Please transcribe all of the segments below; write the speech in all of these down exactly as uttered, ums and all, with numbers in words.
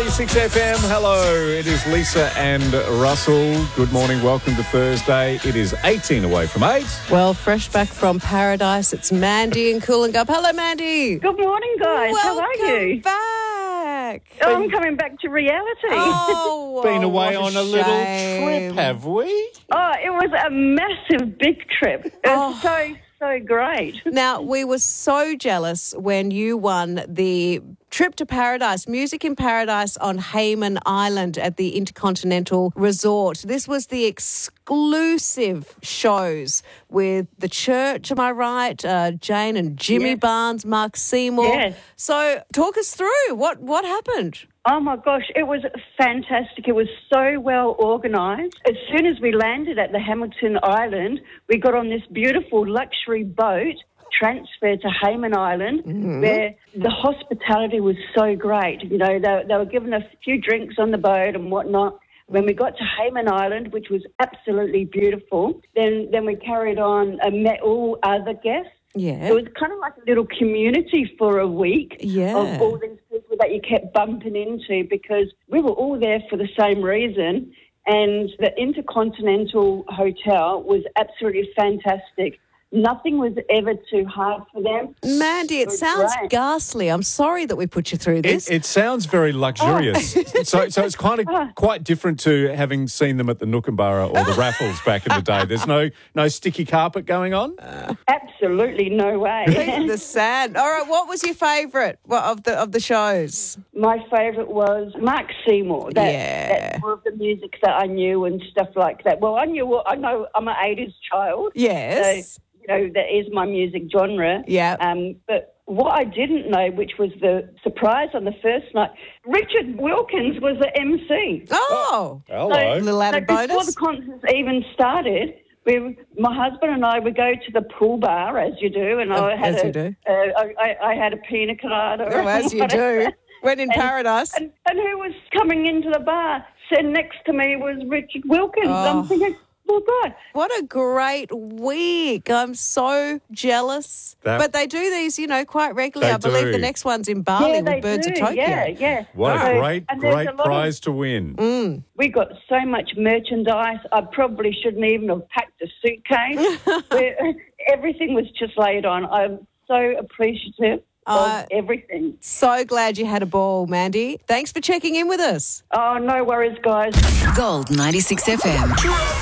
ninety-six F M. Hello, it is Lisa and Russell. Good morning, welcome to Thursday. It is eighteen away from eight. Well, fresh back from paradise, it's Mandy and Coolangatta. Hello, Mandy. Good morning, guys. Welcome How are you? back. Oh, I'm coming back to reality. Oh, Been away what on a shame. little trip, have we? Oh, it was a massive, big trip. It was Oh. so, so great. Now, we were so jealous when you won the trip to paradise, Music in Paradise on Hayman Island at the Intercontinental Resort. This was the exclusive shows with the church, am I right? Uh, Jane and Jimmy Yes. Barnes, Mark Seymour. Yes. So talk us through. What, what happened? Oh, my gosh, it was fantastic. It was so well organised. As soon as we landed at the Hamilton Island, we got on this beautiful luxury boat, transfer to Hayman Island, mm-hmm. where the hospitality was so great. You know, they, they were given a few drinks on the boat and whatnot. When we got to Hayman Island, which was absolutely beautiful, then, then we carried on and met all other guests. Yeah. It was kind of like a little community for a week Yeah. of all these people that you kept bumping into, because we were all there for the same reason. And the Intercontinental Hotel was absolutely fantastic. Nothing was ever too hard for them. Mandy, it, was sounds great. ghastly. I'm sorry that we put you through this. It, it sounds very luxurious. so so it's kind of quite different to having seen them at the Nookanbara or the Raffles back in the day. There's no no sticky carpet going on? Absolutely no way. The sand. All right, what was your favourite of the of the shows? My favourite was Mark Seymour. That, Yeah. That's more of the music that I knew and stuff like that. Well, I knew, I know I'm an eighties child. Yes. So, you know, that is my music genre. Yeah. Um, but what I didn't know, which was the surprise on the first night, Richard Wilkins was the M C. Oh, Hello. a little added so before bonus. the concert even started, we, my husband and I would go to the pool bar, as you do, and Oh, I had as a, you do. Uh, I, I- I had a pina colada. Oh, as you do. When in And- paradise. And, and who was coming into the bar? Sitting next to me was Richard Wilkins. Oh. I'm thinking, oh, God. What a great week. I'm so jealous. That- but they do these, you know, quite regularly. They I believe do. the next one's in Bali Yeah, with they Birds do. of Tokyo. Yeah, yeah. What So- a great, and there's great a lot of- prize to win. Mm. We got so much merchandise. I probably shouldn't even have packed a suitcase. Where everything was just laid on. I'm so appreciative Uh, of everything. So glad you had a ball, Mandy. Thanks for checking in with us. Oh, no worries, guys. Gold ninety-six F M.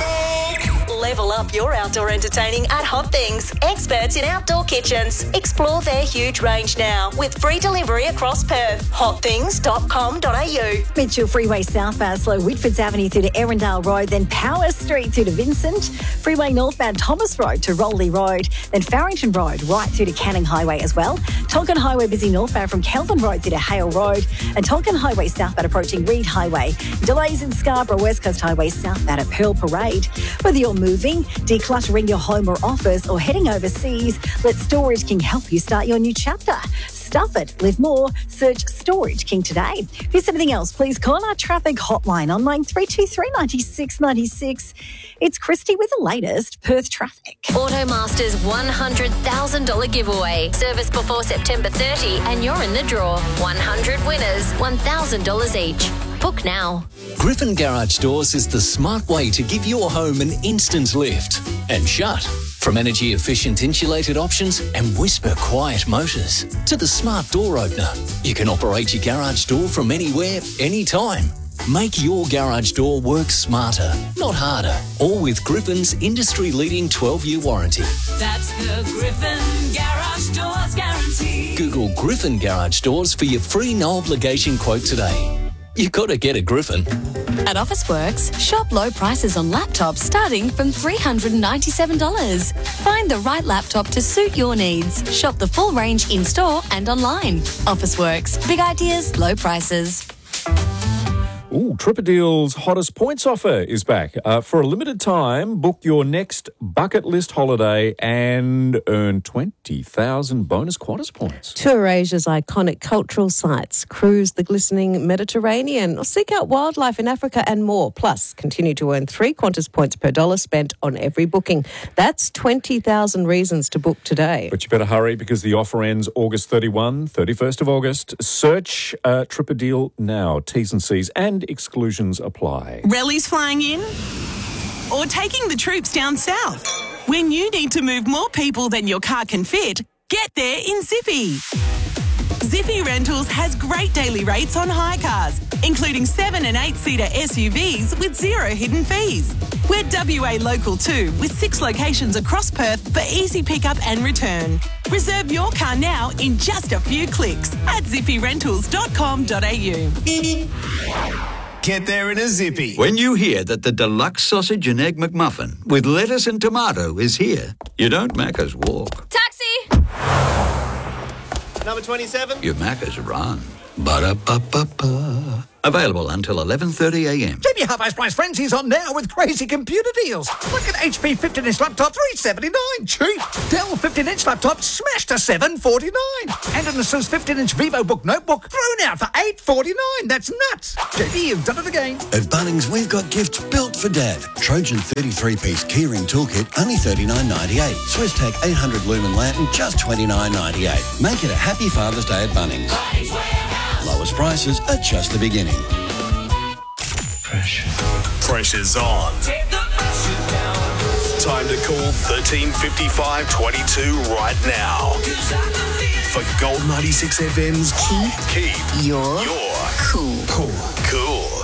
Level up your outdoor entertaining at Hot Things. Experts in outdoor kitchens. Explore their huge range now with free delivery across Perth. hot things dot com dot a u. Mitchell Freeway southbound, slow Whitfords Avenue through to Erindale Road, then Power Street through to Vincent. Freeway northbound Thomas Road to Roley Road, then Farrington Road right through to Canning Highway as well. Tonkin Highway busy northbound from Kelvin Road through to Hale Road, and Tonkin Highway southbound approaching Reed Highway. Delays in Scarborough West Coast Highway southbound at Pearl Parade. Whether you're moving, decluttering your home or office, or heading overseas, let Storage King help you start your new chapter. Stuff it, live more, search Storage King today. If there's anything else, please call our traffic hotline on line three two three, nine six nine six. It's Christy with the latest Perth traffic. Automaster's one hundred thousand dollars giveaway. Service before September thirtieth and you're in the draw. one hundred winners, one thousand dollars each. Book now. Griffin Garage Doors is the smart way to give your home an instant lift and shut. From energy-efficient insulated options and whisper-quiet motors to the smart door opener, you can operate your garage door from anywhere, anytime. Make your garage door work smarter, not harder. All with Griffin's industry-leading twelve-year warranty. That's the Griffin Garage Doors guarantee. Google Griffin Garage Doors for your free no-obligation quote today. You got to get a Griffin. At Officeworks, shop low prices on laptops starting from three hundred ninety-seven dollars. Find the right laptop to suit your needs. Shop the full range in-store and online. Officeworks. Big ideas, low prices. Ooh, Tripadeal's hottest points offer is back. Uh, for a limited time, book your next bucket list holiday and earn twenty thousand bonus Qantas points. Tour Asia's iconic cultural sites, cruise the glistening Mediterranean, or seek out wildlife in Africa and more. Plus, continue to earn three Qantas points per dollar spent on every booking. That's twenty thousand reasons to book today. But you better hurry because the offer ends August thirty-first, thirty-first of August. Search uh, Tripadeal now. T's and C's and exclusions apply. Rallies flying in? Or taking the troops down south? When you need to move more people than your car can fit, get there in Zippy. Zippy Rentals has great daily rates on hire cars, including seven and eight seater S U Vs with zero hidden fees. We're W A local too, with six locations across Perth for easy pickup and return. Reserve your car now in just a few clicks at zippy rentals dot com dot a u. Get there in a zippy. When you hear that the deluxe sausage and egg McMuffin with lettuce and tomato is here, you don't Macca's walk. Taxi! Number twenty-seven. You Macca's run. Ba-da-ba-ba-ba. Available until eleven thirty a m. J B Half-Ice Price Frenzy's on now with crazy computer deals. Look at H P fifteen inch laptop, three seventy-nine. Cheap. Dell fifteen inch laptop smashed to seven forty-nine. And an Asus fifteen inch VivoBook notebook thrown out for eight forty-nine. That's nuts. J B, you've done it again. At Bunnings, we've got gifts built for Dad. Trojan thirty-three piece keyring toolkit, only thirty-nine ninety-eight. SwissTech eight hundred lumen lantern, just twenty-nine ninety-eight. Make it a happy Father's Day at Bunnings. Lowest prices are just the beginning. Pressure. Pressure's on. Time to call thirteen fifty-five twenty-two right now. For Gold ninety-six F M's Keep, Keep Your Your Cool. Cool. Cool.